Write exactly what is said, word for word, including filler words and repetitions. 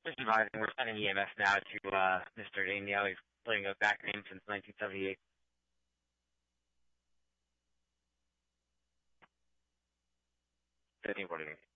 This is Rising. We're sending E M S now to uh, Mister Daniel. He's playing a back name since nineteen seventy-eight. fifteen forty.